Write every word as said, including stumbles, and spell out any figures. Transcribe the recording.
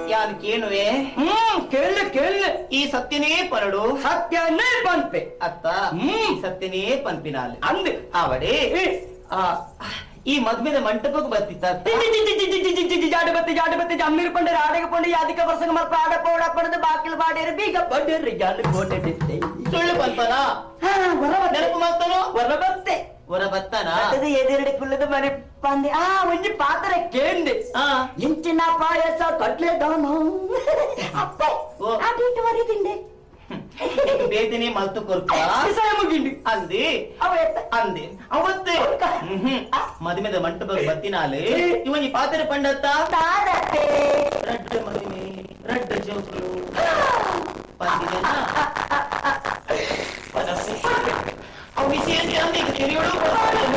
ಯಾನ್ ಕೇಳುವೆ ಹ್ಮ್ ಕೇಳ ಕೇಳ ಈ ಸತ್ಯನೇ ಪರಡು ಸತ್ಯನೇ ಪಂಪೆ ಅತ್ತ ಹ್ಮ್ ಸತ್ಯನೇ ಪಂಪಿನಾಲೆ ಅಂದ್ ಅವಡೆ ಈ ಮದ್ವೆದ ಮಂಟಪಕ್ಕೆ ಬರ್ತಿತ್ತ ಜಾಡು ಬತ್ತಿ ಜಾಡು ಬತ್ತಿ ಜಮ್ಮೀರ್ ಪಂಡೆ ರಾಡಿಗೆ ಪಂಡೆ ಯಾದಿಕ ವರ್ಷ ಮರ ಪ್ರಾಡ ಪೌಡ ಪಡೆದು ಬಾಕಿಲು ಬಾಡಿಯರು ಬೀಗ ಬಡ್ಡಿಯರು ಜಾಡು ಕೋಟೆ ಬಿತ್ತೆ ಸುಳ್ಳು ಪಂಪನ ನೆನಪು ಮಾಡ್ತಾನೋ ಹೊರ ಬತ್ತೆ ಹೊರ ಬತ್ತಾನ ಎದುರುಡೆ ಕುಲ್ಲದ ಮನೆ ಪಂದೆ ಆ ಒಂಜಿ ಪಾತ್ರ ಕೇಂದೆ ಇಂಚಿನ ಪಾಯಸ ಕಟ್ಲೆದವನು ಅಪ್ಪ ಅಡಿಟ್ಟು ಬರೀತಿಂಡೆ ಬೇದಿನಿ ಮಲ್ತು ಕೊರ್ಪ ಮುಗಿಂಡಿ ಅಂದಿ ಅಂದಿ ಅವತ್ತೇ ಮದುವೆದ ಮಂಟಪಕ್ಕೆ ಬತ್ತಿನಾಲೆ ಇವನ್ ಈ ಪಾತ್ರೆ ಪಂಡತ್ತ ರಡ್ಡ ಮದುವೆ ರಡ್ಡ ಜೋಕುಲು ಪಂದಿಗೆನ ಅವು ವಿಷಯ ತಿಳಿಯೋಳು